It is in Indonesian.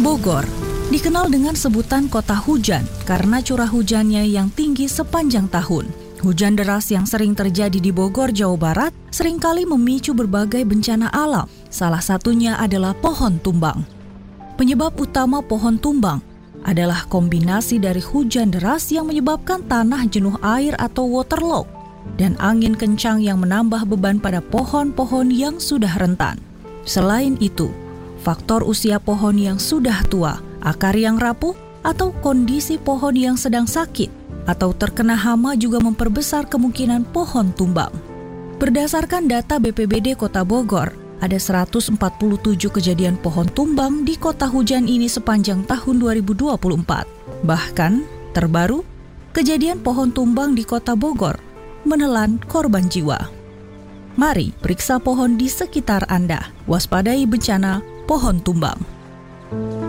Bogor dikenal dengan sebutan kota hujan karena curah hujannya yang tinggi sepanjang tahun. Hujan deras yang sering terjadi di Bogor, Jawa Barat, seringkali memicu berbagai bencana alam. Salah satunya adalah pohon tumbang. Penyebab utama pohon tumbang adalah kombinasi dari hujan deras yang menyebabkan tanah jenuh air atau waterlogged dan angin kencang yang menambah beban pada pohon-pohon yang sudah rentan. Selain itu, faktor usia pohon yang sudah tua, akar yang rapuh, atau kondisi pohon yang sedang sakit atau terkena hama juga memperbesar kemungkinan pohon tumbang. Berdasarkan data BPBD Kota Bogor, ada 147 kejadian pohon tumbang di kota hujan ini sepanjang tahun 2024. Bahkan, terbaru, kejadian pohon tumbang di Kota Bogor menelan korban jiwa. Mari periksa pohon di sekitar Anda, waspadai bencana pohon tumbang.